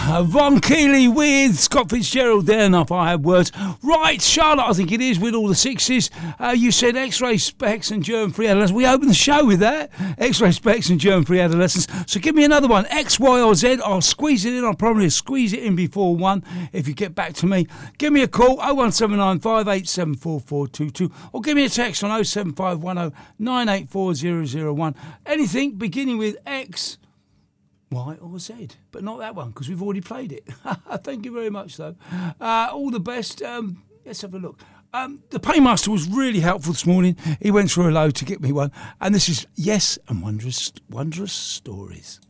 Von Keeley with Scott Fitzgerald there, and if I had words. Right, Charlotte, I think it is, with all the sixes. You said X-ray specs and germ-free adolescence. We opened the show with that. X-ray specs and germ-free adolescence. So give me another one. X, Y or Z. I'll squeeze it in. I'll probably squeeze it in before one if you get back to me. Give me a call, 01795 8744422, or give me a text on 07510 984001. Anything beginning with X, Y or Z, but not that one because we've already played it. Thank you very much, though. All the best. Let's have a look. The Paymaster was really helpful this morning. He went through a load to get me one, and this is Yes and Wondrous Stories.